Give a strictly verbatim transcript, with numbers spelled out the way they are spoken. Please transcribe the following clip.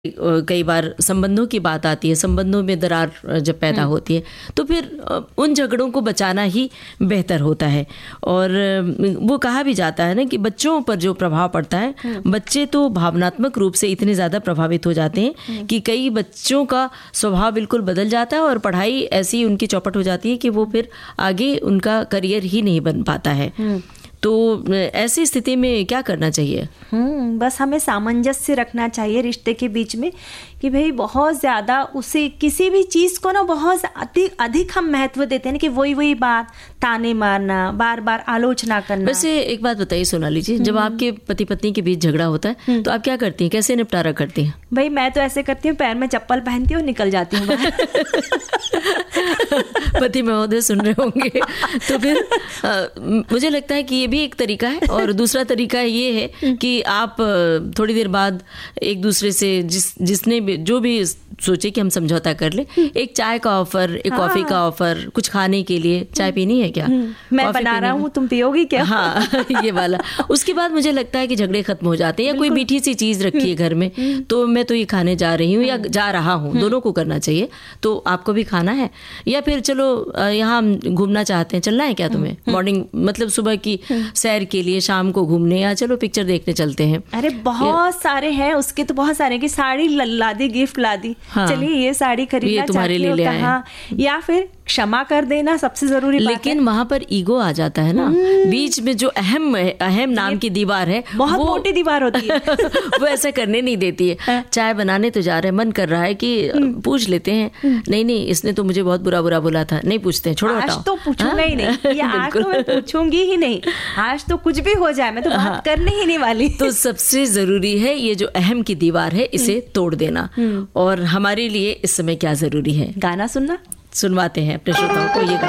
कई बार संबंधों की बात आती है, संबंधों में दरार जब पैदा होती है तो फिर उन झगड़ों को बचाना ही बेहतर होता है। और वो कहा भी जाता है ना कि बच्चों पर जो प्रभाव पड़ता है, बच्चे तो भावनात्मक रूप से इतने ज़्यादा प्रभावित हो जाते हैं कि कई बच्चों का स्वभाव बिल्कुल बदल जाता है और पढ़ाई ऐसी उनकी चौपट हो जाती है कि वो फिर आगे उनका करियर ही नहीं बन पाता है। तो ऐसी स्थिति में क्या करना चाहिए? हम्म बस हमें सामंजस्य रखना चाहिए रिश्ते के बीच में कि भाई बहुत ज़्यादा उसे किसी भी चीज़ को ना बहुत अधिक अधिक हम महत्व देते हैं कि वही वही बात ताने मारना, बार बार आलोचना करना। वैसे एक बात बताइए सोनाली जी, जब आपके पति पत्नी के बीच झगड़ा होता है तो आप क्या करती हैं, कैसे निपटारा करती हैं? भाई मैं तो ऐसे करती हूँ, पैर में चप्पल पहनती हूँ, निकल जाती हूँ बाहर। पति महोदय सुन रहे होंगे तो फिर आ, मुझे लगता है कि ये भी एक तरीका है। और दूसरा तरीका ये है कि आप थोड़ी देर बाद एक दूसरे से जिस जिसने भी जो भी सोचे कि हम समझौता कर ले, एक चाय का ऑफर, एक हाँ। कॉफी का ऑफर, कुछ खाने के लिए, चाय पीनी है क्या, मैं बना रहा हूँ तुम पियोगी क्या, हाँ ये वाला। उसके बाद मुझे लगता है कि झगड़े खत्म हो जाते हैं। या कोई मीठी सी चीज रखी है घर में तो मैं तो ये खाने जा रही हूँ या जा रहा हूँ, दोनों को करना चाहिए। तो आपको भी खाना है या फिर चलो यहाँ हम घूमना चाहते हैं, चलना है क्या तुम्हें, मॉर्निंग मतलब सुबह की सैर के लिए, शाम को घूमने, या चलो पिक्चर देखने चलते हैं। अरे बहुत सारे हैं उसके तो, बहुत सारे कि साड़ी ला दी, गिफ्ट ला दी, हाँ। चलिए ये साड़ी खरीदना तुम्हारे लिए ले आए, या फिर क्षमा कर देना सबसे जरूरी बात है। लेकिन वहाँ पर ईगो आ जाता है ना, बीच में जो अहम अहम नाम की दीवार है, बहुत मोटी दीवार होती है वो ऐसा करने नहीं देती है। चाय बनाने तो जा रहे हैं, मन कर रहा है कि पूछ लेते हैं, नहीं नहीं इसने तो मुझे बहुत बुरा बुरा बोला था, नहीं पूछते हैं, छोड़ो हटाओ। आज तो पूछूंगा ही नहीं, या आज तो मैं पूछूंगी ही नहीं, आज तो कुछ भी हो जाए मैं तो बात करने ही नहीं वाली। तो सबसे जरूरी है ये जो अहम की दीवार है, इसे तोड़ देना। और हमारे लिए इस समय क्या जरूरी है? गाना सुनना। सुनवाते हैं अपने श्रोताओं को ये गाना।